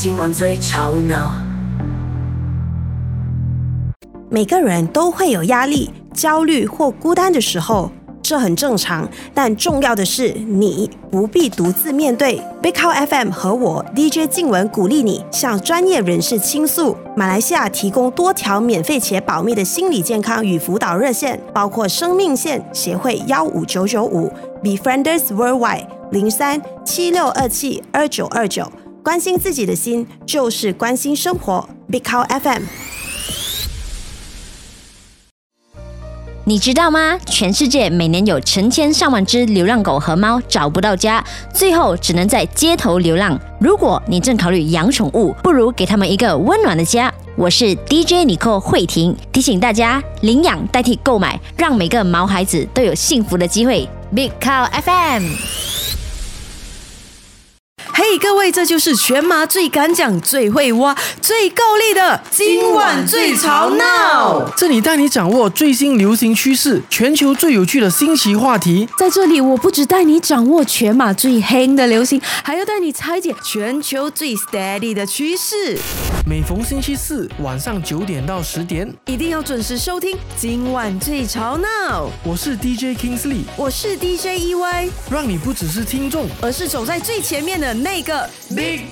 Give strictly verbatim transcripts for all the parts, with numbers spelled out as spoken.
今晚最吵闹。 每个人都会有压力、焦虑或孤单的时候，这很正常。但重要的是，你不必独自面对。Big Cow F M 和我 D J 静雯鼓励你向专业人士倾诉。马来西亚提供多条免费且保密的心理健康与辅导热线，包括生命线协会幺五九九五、Befrienders Worldwide 零三七六二七二九二九。关心自己的心，就是关心生活。Big Cow F M。 你知道吗？全世界每年有成千上万只流浪狗和猫找不到家，最后只能在街头流浪。如果你正考虑养宠物，不如给他们一个温暖的家。我是 D J Nicole 慧婷，提醒大家领养代替购买，让每个毛孩子都有幸福的机会。Big Cow F M。 嘿、hey, 各位，这就是全马最敢讲、最会挖、最够力的今晚最吵闹。 这里带你掌握最新流行趋势，全球最有趣的新奇话题。 在这里，我不只带你掌握全马最夯的流行，还要带你拆解全球最 steady 的趋势。 每逢星期四晚上九点到十点， 一定要准时收听今晚最吵闹。 我是 D J Kingsley， 我是 D J E Y， 让你不只是听众， 而是走在最前面的那个 Big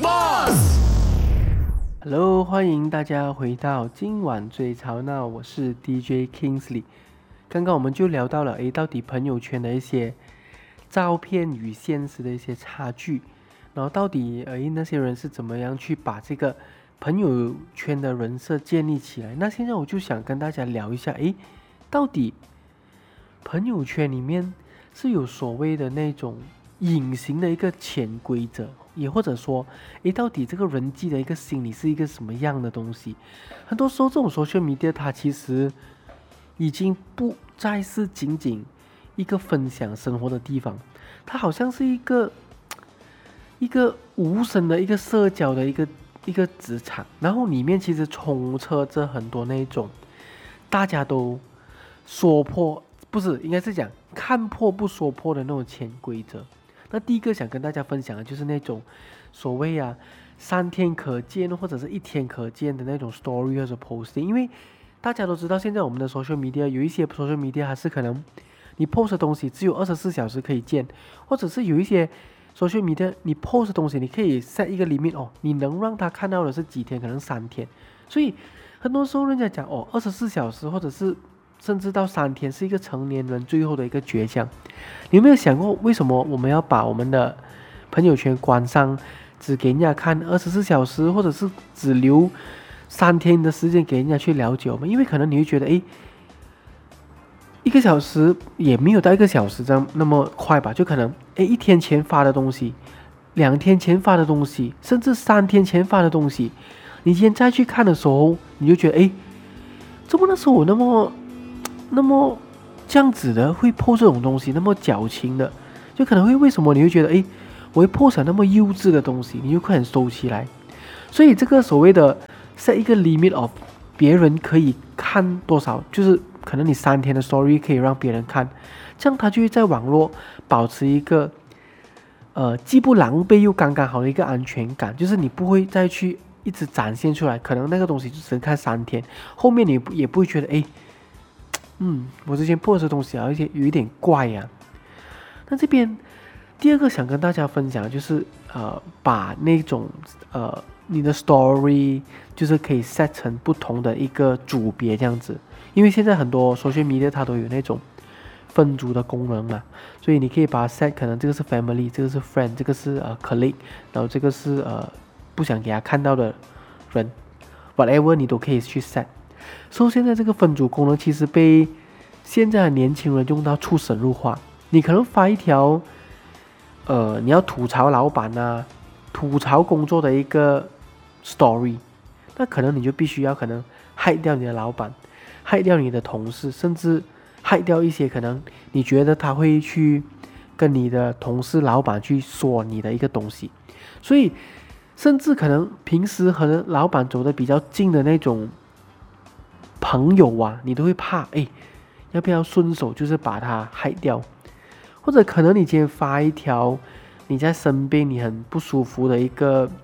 Boss。Hello， 欢迎大家回到今晚最吵闹，我是 D J Kingsley。刚刚我们就聊到了，诶，到底朋友圈的一些照片与现实的一些差距，然后到底诶那些人是怎么样去把这个朋友圈的人设建立起来。那现在我就想跟大家聊一下，诶，到底朋友圈里面是有所谓的那种隐形的一个潜规则，也或者说，诶，到底这个人际的一个心理是一个什么样的东西？很多时候，这种 social media 它其实已经不再是仅仅一个分享生活的地方，它好像是一个一个无声的一个社交的一个一个职场，然后里面其实充斥着很多那种大家都说破，不是，应该是讲看破不说破的那种潜规则。那第一个想跟大家分享的就是那种所谓啊三天可见或者是一天可见的那种 story 或者 posting， 因为大家都知道现在我们的 social media 有一些 social media 还是可能你 post 的东西只有二十四小时可以见，或者是有一些 social media 你 post 的东西你可以 set 一个 limit 哦，你能让他看到的是几天，可能三天，所以很多时候人家讲哦二十四小时或者是甚至到三天是一个成年人最后的一个倔强。你有没有想过为什么我们要把我们的朋友圈关上，只给人家看二十四小时，或者是只留三天的时间给人家去了解我们？因为可能你会觉得，诶，一个小时也没有到一个小时这样那么快吧，就可能诶一天前发的东西，两天前发的东西，甚至三天前发的东西，你今天再去看的时候，你就觉得，诶，怎么那时候我那么那么这样子的会 po 这种东西，那么矫情的，就可能会为什么你会觉得，诶，我会 po 成那么幼稚的东西，你就快点收起来。所以这个所谓的 set 一个 limit of 别人可以看多少，就是可能你三天的 story 可以让别人看，这样他就会在网络保持一个呃既不狼狈又刚刚好的一个安全感，就是你不会再去一直展现出来，可能那个东西就只能看三天，后面你也不会觉得，诶，嗯，我之前 post 的东西啊，有些有一点怪呀、啊。那这边第二个想跟大家分享的就是呃，把那种呃你的 story 就是可以 set 成不同的一个组别这样子，因为现在很多 social media 它都有那种分组的功能嘛，所以你可以把它 set 可能这个是 family， 这个是 friend， 这个是呃 colleague， 然后这个是呃不想给他看到的人 ，whatever 你都可以去 set。所以现在这个分组功能其实被现在的年轻人用到出神入化。你可能发一条，呃，你要吐槽老板啊，吐槽工作的一个 story， 那可能你就必须要可能害掉你的老板，害掉你的同事，甚至害掉一些可能你觉得他会去跟你的同事、老板去说你的一个东西，所以甚至可能平时和老板走得比较近的那种朋友啊，你都会怕，哎，要不要顺手就是把他害掉？或者可能你今天发一条你在生病你很不舒服的一个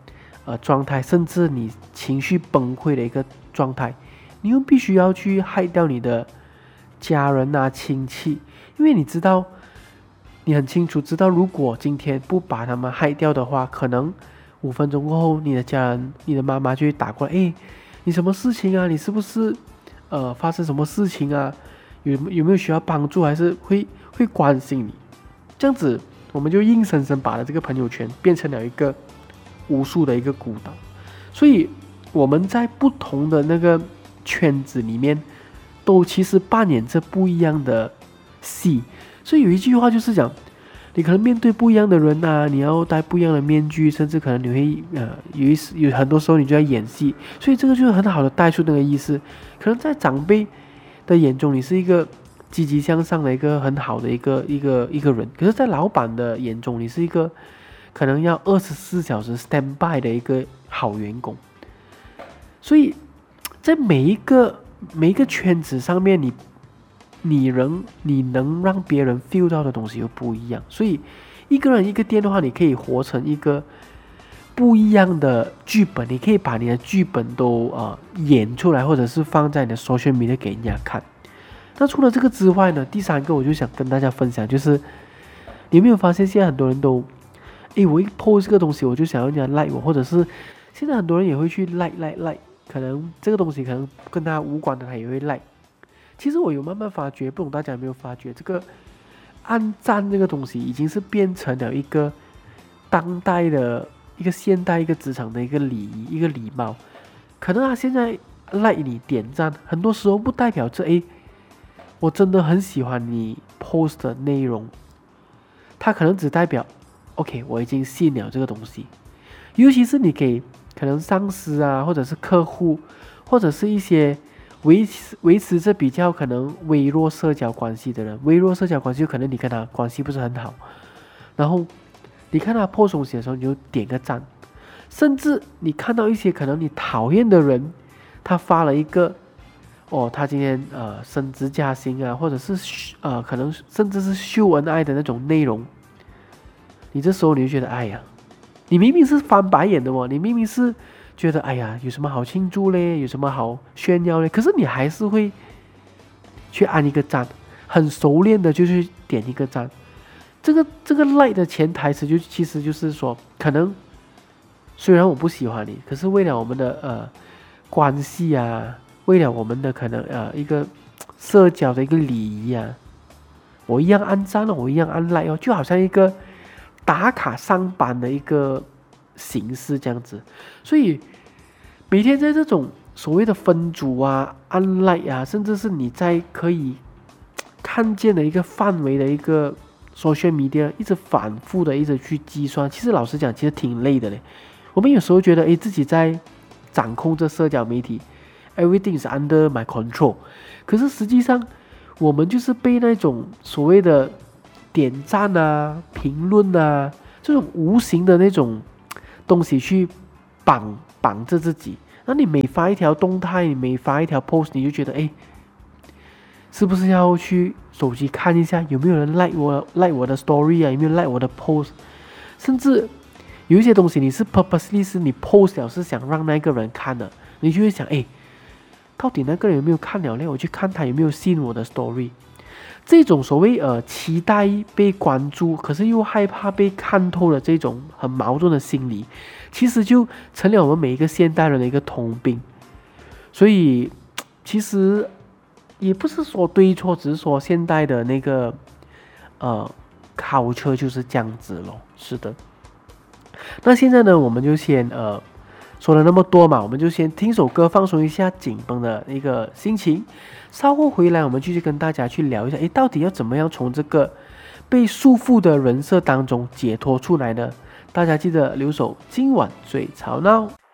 呃状态，甚至你情绪崩溃的一个状态，你又必须要去害掉你的家人啊亲戚，因为你知道，你很清楚知道，如果今天不把他们害掉的话，可能五分钟过后，你的家人、你的妈妈就会打过来，诶，你什么事情啊？你是不是呃发生什么事情啊？有有没有需要帮助？还是会会关心你？这样子，我们就硬生生把了这个朋友圈变成了一个无数的一个孤岛。所以我们在不同的那个圈子里面，都其实扮演着不一样的戏。所以有一句话就是讲，你可能面对不一样的人啊，你要戴不一样的面具，甚至可能你会呃有一有很多时候你就在演戏。所以这个就是很好的带出那个意思。可能在长辈的眼中，你是一个积极向上的一个很好的一个一个一个人，可是，在老板的眼中，你是一个可能要二十四小时 stand by 的一个好员工。所以在每一个每一个圈子上面，你你能你能让别人 feel 到的东西又不一样。所以一个人一个店的话，你可以活成一个不一样的剧本，你可以把你的剧本都呃演出来，或者是放在你的 social media 给人家看。那除了这个之外呢，第三个我就想跟大家分享，就是你有没有发现现在很多人都，诶，我一 post 这个东西，我就想要人家 like 我，或者是现在很多人也会去 like like like， 可能这个东西可能跟他无关的，他也会 like。其实我有慢慢发觉，不懂大家有没有发觉，这个按赞这个东西已经是变成了一个当代的一个现代一个职场的一个礼仪，一个礼貌。可能他现在 like 你点赞，很多时候不代表着诶，我真的很喜欢你 post 的内容，它可能只代表 OK 我已经信了这个东西。尤其是你给可能上司啊，或者是客户，或者是一些维持维持着比较可能微弱社交关系的人，微弱社交关系就可能你跟他关系不是很好，然后你看他 post 东西的时候，你就点个赞。甚至你看到一些可能你讨厌的人，他发了一个哦，他今天呃升职加薪啊，或者是呃可能甚至是秀恩爱的那种内容，你这时候你就觉得哎呀，你明明是翻白眼的哦，你明明是觉得哎呀有什么好庆祝嘞，有什么好炫耀嘞，可是你还是会去按一个赞，很熟练的就去点一个赞。这个这个 like 的潜台词就其实就是说，可能虽然我不喜欢你，可是为了我们的呃关系啊，为了我们的可能呃一个社交的一个礼仪啊，我一样按赞哦，我一样按 like 哦，就好像一个打卡上班的一个形式这样子。所以每天在这种所谓的分组啊、按 like 啊，甚至是你在可以看见的一个范围的一个 social media 一直反复的一直去计算，其实老实讲，其实挺累的嘞。我们有时候觉得，诶，自己在掌控着社交媒体 ，everything is under my control。可是实际上，我们就是被那种所谓的点赞啊、评论啊这种无形的那种东西去绑绑着自己。那你每发一条动态，你每发一条 post， 你就觉得，诶，是不是要去手机看一下有没有人 like 我 like 我的 story 啊，有没有 like 我的 post， 甚至有一些东西你是 purposely 是你 post 了是想让那个人看的，你就会想，哎，到底那个人有没有看了呢？我去看他有没有信我的 story。这种所谓呃期待被关注，可是又害怕被看透的这种很矛盾的心理，其实就成了我们每一个现代人的一个通病。所以其实也不是说对错，只是说现代的那个呃考车就是这样子咯。是的。那现在呢，我们就先呃说了那么多嘛，我们就先听首歌放松一下紧绷的一个心情。稍后回来，我们继续跟大家去聊一下，诶，到底要怎么样从这个被束缚的人设当中解脱出来呢？大家记得留守今晚最吵闹。